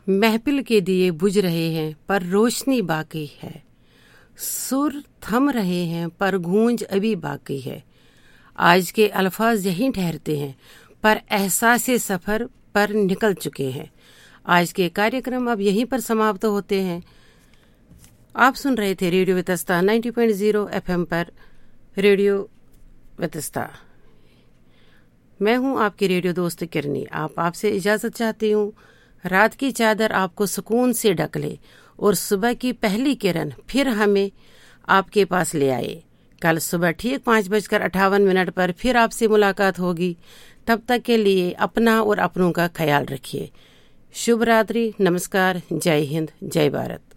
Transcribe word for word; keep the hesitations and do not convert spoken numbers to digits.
महफिल के दिए बुझ रहे हैं पर रोशनी बाकी है, सुर थम रहे हैं पर गूंज अभी बाकी है। आज के अल्फाज यहीं ठहरते हैं पर एहसासे सफ़र पर निकल चुके हैं। आज के कार्यक्रम अब यहीं पर समाप्त होते हैं। आप सुन रहे थे रेडियो वितस्ता नब्बे पॉइंट ज़ीरो एफएम पर। रेडियो वितस्ता, मैं हूं आपकी रेडियो दोस्त किरनी। आप आपसे इजाज़त चाहती हूं। रात की चादर आपको सुकून से ढक ले और सुबह की पहली किरण फिर हमें आपके पास ले आए। कल सुबह ठीक पाँच बजकर अट्ठावन मिनट पर फिर आपसे मुलाकात होगी। तब तक के लिए अपना और अपनों का ख्याल रखिए। शुभ रात्रि, नमस्कार, जय हिंद, जय भारत।